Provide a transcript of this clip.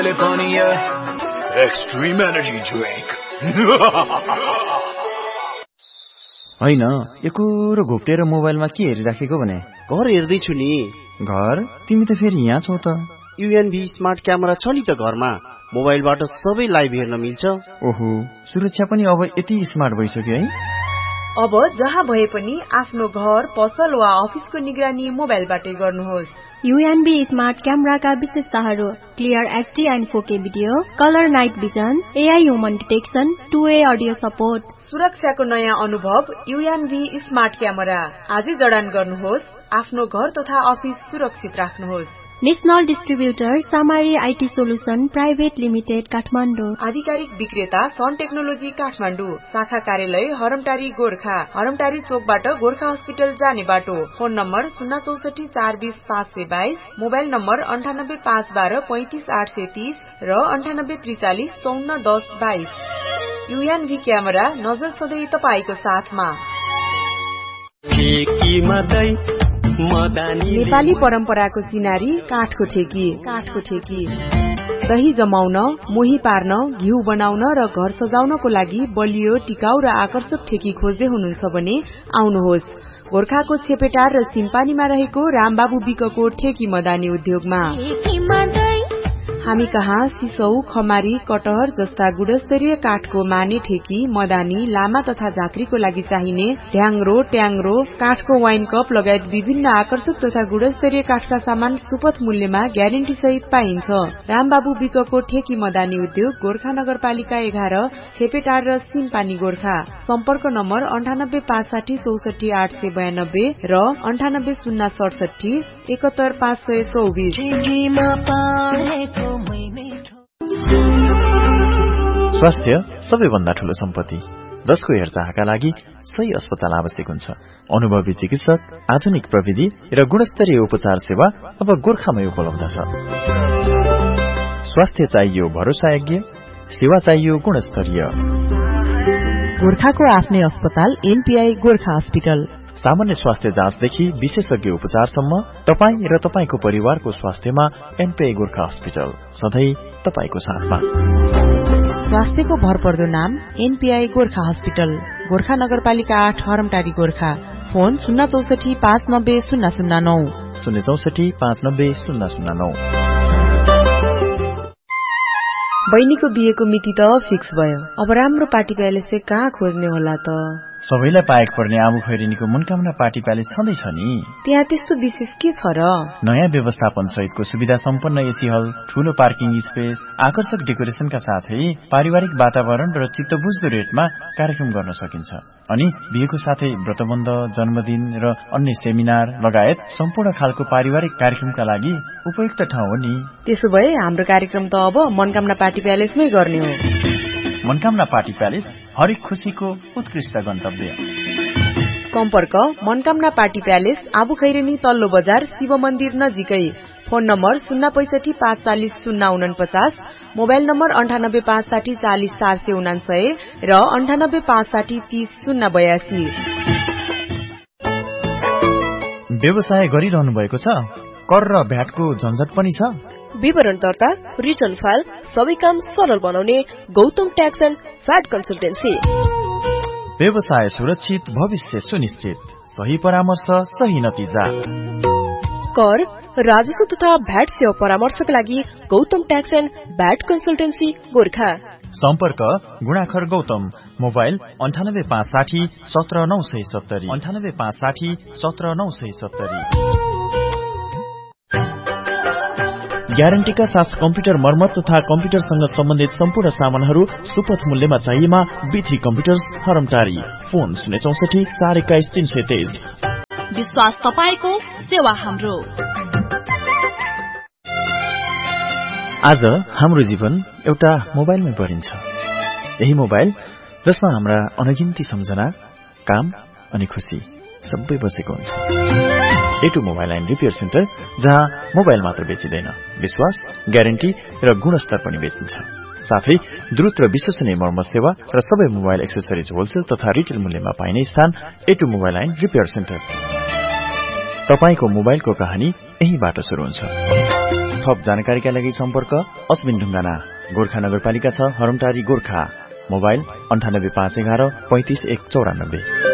California Extreme Energy Drink. हैन, एकोरो घोप्टेर मोबाइलमा के हेरिराखेको भने? घर हेर्दैछु नि। घर? तिमी त फेरि यहाँ छौ त। UNV स्मार्ट क्यामेरा छ नि त घरमा। मोबाइलबाट सबै लाइभ हेर्न मिल्छ। ओहो, सुरक्षा पनि अब यति स्मार्ट भइसक्यो है? अब जहाँ भए पनि आफ्नो घर, पसल वा अफिसको निगरानी मोबाइलबाटै गर्नुहोस्। UNV स्मार्ट क्यामेराका विशेषताहरू: clear HD and 4K video, colour night vision, AI human detection, 2way audio support. सुरक्षाको नयाँ अनुभव UNV स्मार्ट क्यामेरा। आजै जडान गर्नुहोस्। आफ्नो घर तथा अफिस सुरक्षित राख्नुहोस्। National distributor सामारी IT solution private limited Kathmandu. आधिकारिक विक्रेता सन टेक्नोलोजी काठमाडौँ। शाखा कार्यालय हरमटारी गोर्खा। हरमटारी चोकबाट गोर्खा हस्पिटल जाने बाटो। फोन नम्बर 064 420 522, मोबाइल नम्बर 98 512 35 830 र 98 43 54 10 22। UNV क्यामेरा, नजर सधैँ तपाईको साथमा। नेपाली परम्पराको चिनारी काठको ठेकी। दही जमाउन, मोही पार्न, घिउ बनाउन र घर सजाउनको लागि बलियो, टिकाउ र आकर्षक ठेकी खोज्दै हुनुहुन्छ भने आउनुहोस् गोर्खाको छेपेटार र सिम्पानीमा रहेको रामबाबु विकको ठेकी मदानी उद्योगमा। हामी कहाँ सिसौ, खमारी, कटहर जस्ता गुणस्तरीय काठको माने ठेकी, मदानी, लामा तथा झाँक्रीको लागि चाहिने ढ्याङ्ग्रो, ट्याङ्ग्रो, काठको वाइन कप लगायत विभिन्न आकर्षक तथा गुणस्तरीय काठका सामान सुपथ मूल्यमा ग्यारेन्टी सहित पाइन्छ। रामबाबु विकको ठेकी मदानी उद्योग गोर्खा नगरपालिका 11, छेपेटार र सिम्पानी गोर्खा। सम्पर्क नम्बर 98 560 64 892 र 98 067 71 524। स्वास्थ्य सबैभन्दा ठूलो सम्पत्ति, जसको हेरचाहका लागि सही अस्पताल आवश्यक हुन्छ। अनुभवी चिकित्सक, आधुनिक प्रविधि र गुणस्तरीय उपचार सेवा अब गोर्खामै उपलब्ध छ। स्वास्थ्य चाहियो भरोसायोग्य, सेवा चाहियो गुणस्तरीय। गोर्खाको आफ्नै अस्पताल NPI गोर्खा हस्पिटल। सामान्य स्वास्थ्य जाँचदेखि विशेषज्ञ उपचारसम्म तपाई र तपाईको परिवारको स्वास्थ्यमा NPI गोर्खा हस्पिटल सधैं तपाईको साथमा। स्वास्थ्यको भरपर्दो नाम NPI गोर्खा हस्पिटल, गोर्खा नगरपालिका 8, हरमटारी गोर्खा। फोन 064 590 009 064 590 009। बहिनीको बिहेको मिति त फिक्स भयो। अब राम्रो पार्टी प्यालेस चाहिँ कहाँ खोज्ने होला त? सबैलाई पाएक पर्ने आबु खैरेनीको मनकामना पार्टी प्यालेस छँदैछ नि। त्यहाँ त्यस्तो विशेष के छ र? नयाँ व्यवस्थापन सहितको सुविधा सम्पन्न एसी हल, ठूलो पार्किङ स्पेस, आकर्षक डेकोरेसनका साथै पारिवारिक वातावरण र चित्तबुझ्दो रेटमा कार्यक्रम गर्न सकिन्छ। अनि बिहेको साथै व्रतबन्ध, जन्मदिन र अन्य सेमिनार लगायत सम्पूर्ण खालको पारिवारिक कार्यक्रमका लागि उपयुक्त ठाउँ हो नि। त्यसो भए हाम्रो कार्यक्रम त अब मनकामना पार्टी प्यालेसमै गर्ने हो। मनकामना पार्टी प्यालेस हरेक खुशीको उत्कृष्ट गन्तव्य। सम्पर्क मनकामना पार्टी प्यालेस, आबु खैरेनी तल्लो बजार, शिव मन्दिर नजिकै। फोन नम्बर 065 540 049, मोबाइल नम्बर 98 560 40 499 र 98 560 30 082। व्यवसाय गरिरहनु भएको छ? कर र भ्याटको झन्झट पनि छ? विवरण दर्ता, रिटर्न फाइल सबै काम सरल बनाउने Gautam tax and VAT consultancy. व्यवसाय सुरक्षित, भविष्य सुनिश्चित, सही परामर्श, सही नतिजा। कर, राजस्व तथा भ्याट सेवा परामर्शका लागि Gautam tax and VAT consultancy Gorkha. सम्पर्क गुणाखर गौतम, मोबाइल 98 560 17 970 98 560 17 970। ग्यारेन्टीका साथ कम्प्युटर मर्मत तथा कम्प्युटरसँग सम्बन्धित सम्पूर्ण सामानहरू सुपथ मूल्यमा चाहिएमा B3 कम्प्युटर्स हरमटारी। फोन 064 421 323। विश्वास तपाईको, सेवा हाम्रो। आज हाम्रो जीवन एउटा मोबाइलमै परिन्छ। यही मोबाइल जसमा हाम्रा अनगिन्ती सम्झना, काम अनि खुशी सबै बसेको हुन्छ। A2 mobile and repair centre, जहाँ मोबाइल मात्र बेचिँदैन, विश्वास, ग्यारेन्टी र गुणस्तर पनि बेचिन्छ। साथै द्रुत र विश्वसनीय मर्मत सेवा र सबै मोबाइल एक्सेसरिज होलसेल तथा रिटेल मूल्यमा पाइने स्थान A2 mobile and repair centre. तपाईको मोबाइलको कहानी यहीबाट सुरु हुन्छ। थप जानकारीका लागि सम्पर्क अश्विन ढुङ्गाना, गोर्खा नगरपालिका 6, हरमटारी, गोर्खा। मोबाइल 98 511 35 194।